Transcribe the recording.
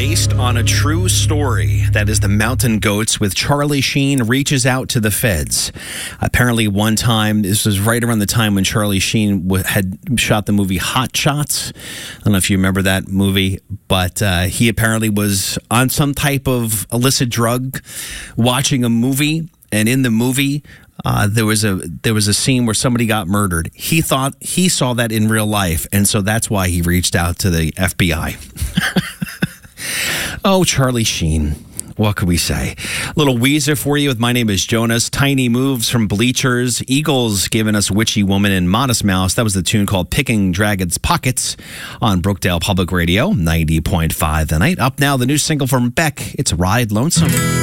based on a true story. That is The Mountain Goats with Charlie Sheen reaches out to the feds. Apparently one time, this was right around the time when Charlie Sheen had shot the movie Hot Shots. I don't know if you remember that movie, but he apparently was on some type of illicit drug watching a movie, and in the movie, there was a scene where somebody got murdered. He thought he saw that in real life, and so that's why he reached out to the FBI. Oh, Charlie Sheen. What could we say? A little Weezer for you with My Name is Jonas. Tiny Moves from Bleachers. Eagles giving us Witchy Woman and Modest Mouse. That was the tune called Picking Dragons' Pockets on Brookdale Public Radio, 90.5 The Night. Up now, the new single from Beck. It's Ride Lonesome.